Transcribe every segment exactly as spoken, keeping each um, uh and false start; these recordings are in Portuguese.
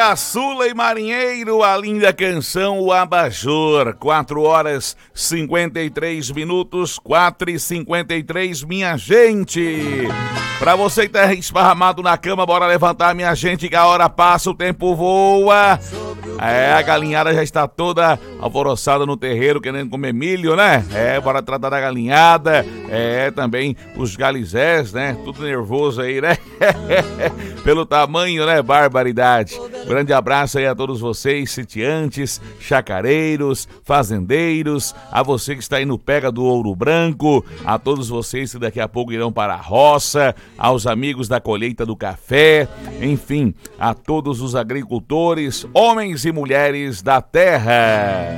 Caçula e Marinheiro, a linda canção O Abajur. Quatro horas cinquenta e três minutos, quatro e cinquenta e três, minha gente. Pra você que tá esparramado na cama, bora levantar, minha gente, que a hora passa, o tempo voa. É, a galinhada já está toda alvoroçada no terreiro, querendo comer milho, né? É, bora tratar da galinhada. É, também os galizés, né? Tudo nervoso aí, né? Pelo tamanho, né? Barbaridade. Grande abraço aí a todos vocês, sitiantes, chacareiros, fazendeiros, a você que está aí no Pega do Ouro Branco, a todos vocês que daqui a pouco irão para a roça, aos amigos da colheita do café, enfim, a todos os agricultores, homens e mulheres da terra.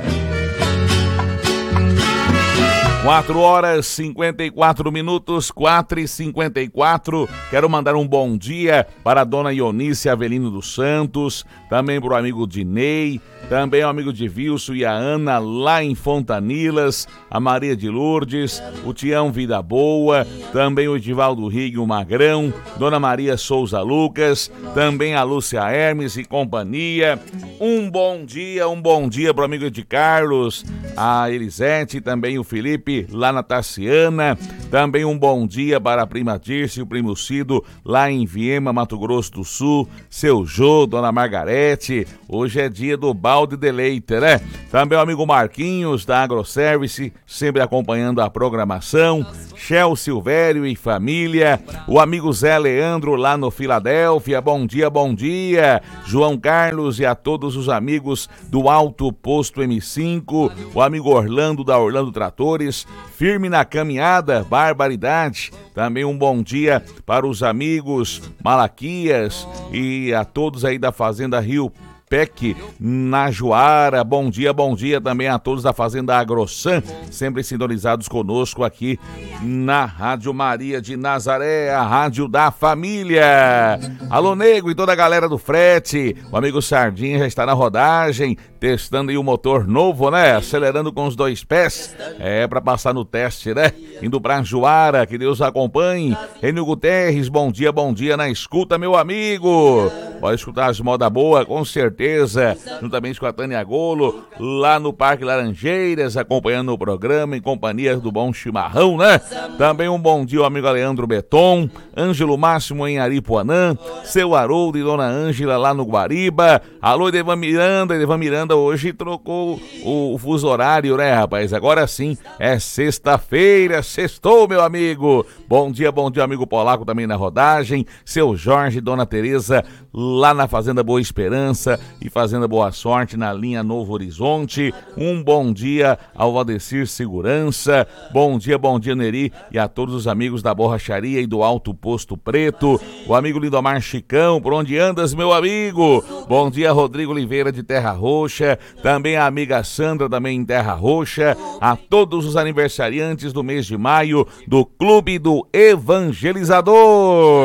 quatro horas cinquenta e quatro minutos, quatro e cinquenta e quatro. Quero mandar um bom dia para a dona Ionice Avelino dos Santos, também para o amigo Dinei, também o amigo de Vilso e a Ana lá em Fontanilas, a Maria de Lourdes, o Tião Vida Boa, também o Edivaldo Rigue, o Magrão, dona Maria Souza Lucas, também a Lúcia Hermes e companhia. Um bom dia, um bom dia para o amigo de Carlos, a Elisete, também o Felipe lá na Tassiana, também um bom dia para a prima Dirce e o primo Cido lá em Viema, Mato Grosso do Sul, seu Jô, dona Margarete, hoje é dia do balde de leite, né? Também o amigo Marquinhos da AgroService, sempre acompanhando a programação, Shell Silvério e família, o amigo Zé Leandro lá no Filadélfia, bom dia, bom dia, João Carlos e a todos os amigos do Alto Posto M cinco, o amigo Orlando da Orlando Tratores, firme na caminhada, barbaridade. Também um bom dia para os amigos Malaquias e a todos aí da Fazenda Rio P E C, na Juara. Bom dia, bom dia também a todos da Fazenda AgroSan, sempre sintonizados conosco aqui na Rádio Maria de Nazaré, a rádio da família. Alô, Nego e toda a galera do frete, o amigo Sardinha já está na rodagem, testando aí o motor novo, né? Acelerando com os dois pés, é, para passar no teste, né? Indo pra Juara, que Deus acompanhe. Enio Guterres, bom dia, bom dia na escuta, meu amigo. Pode escutar as moda boa, com certeza, juntamente com a Tânia Golo, lá no Parque Laranjeiras, acompanhando o programa em companhia do bom chimarrão, né? Também um bom dia ao amigo Leandro Beton, Ângelo Máximo em Aripuanã, seu Haroldo e dona Ângela lá no Guariba. Alô, Edevan Miranda, Edevan Miranda hoje trocou o, o fuso horário, né, rapaz? Agora sim, é sexta-feira, sextou, meu amigo. Bom dia, bom dia, amigo Polaco também na rodagem, seu Jorge e dona Tereza lá na Fazenda Boa Esperança e Fazenda Boa Sorte na linha Novo Horizonte. Um bom dia ao Valdecir Segurança, bom dia, bom dia Neri e a todos os amigos da Borracharia e do Alto Posto Preto, o amigo Lindomar Chicão, por onde andas, meu amigo? Bom dia Rodrigo Oliveira de Terra Roxa, também a amiga Sandra também em Terra Roxa, a todos os aniversariantes do mês de maio do Clube do Evangelizador.